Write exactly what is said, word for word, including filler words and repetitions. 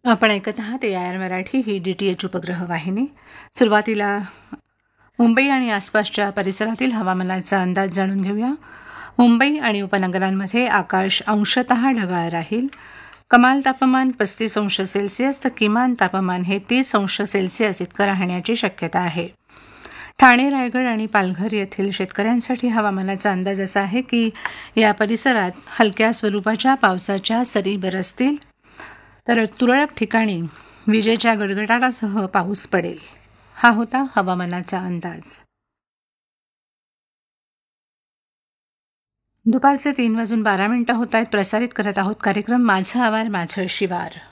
आपण ऐकत आहात ए I R Marathi he D T H उपग्रह वाहिनी. सुरुवातीला मुंबई आणि आसपासच्या परिसरातील हवामानाचा अंदाज जाणून घेऊया. मुंबई आणि उपनगरांमध्ये आकाश अंशतः ढगाळ राहील. कमाल तापमान पस्तीस अंश सेल्सिअस तर किमान तापमान हे तीस अंश सेल्सिअस इतकं राहण्याची शक्यता आहे. ठाणे, रायगड आणि पालघर येथील शेतकऱ्यांसाठी हवामानाचा अंदाज असा आहे की या परिसरात हलक्या स्वरूपाच्या पावसाच्या सरी बरसतील, तर तुरळक ठिकाणी विजेच्या गडगडाटासह पाऊस पडेल. हा होता हवामानाचा अंदाज. दुपारचे तीन वाजून बारा मिनिटं होत आहेत. प्रसारित करत आहोत कार्यक्रम माझं आवार माझं शिवार.